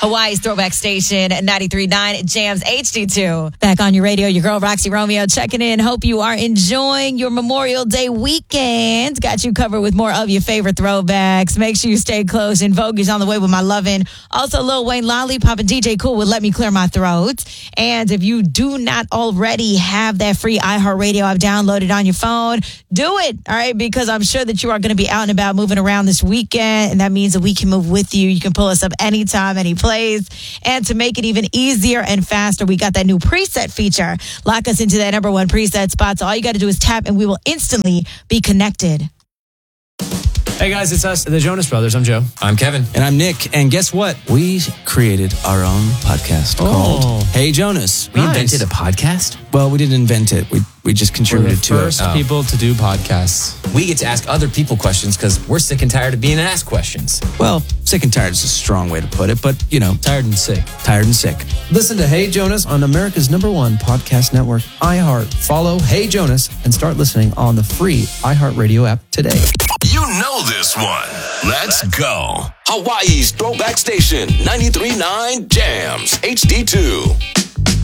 Hawaii's Throwback Station, 93.9 Jams HD2. Back on your radio, your girl Roxy Romeo checking in. Hope you are enjoying your Memorial Day weekend. Got you covered with more of your favorite throwbacks. Make sure you stay close. And Vogue is on the way with My Lovin'. Also, Lil Wayne, Lollipop, and DJ Cool will Let Me Clear My Throat. And if you do not already have that free iHeartRadio app downloaded on your phone, do it, all right? Because I'm sure that you are going to be out and about moving around this weekend, and that means that we can move with you. You can pull us up anytime, any place. And to make it even easier and faster, we got that new preset feature. Lock us into that number one preset spot. So all you got to do is tap, and we will instantly be connected. Hey guys, it's us, the Jonas Brothers. I'm Joe. I'm Kevin. And I'm Nick. And guess what? We created our own podcast called Hey Jonas. We invented a podcast? Well, we didn't invent it. We just contributed to it. We're the first people to do podcasts. We get to ask other people questions because we're sick and tired of being asked questions. Well, sick and tired is a strong way to put it, but, you know. Tired and sick. Tired and sick. Listen to Hey Jonas on America's #1 podcast network, iHeart. Follow Hey Jonas and start listening on the free iHeartRadio app today. You know this one. Let's go. Hawaii's Throwback Station, 93.9 Jams HD2.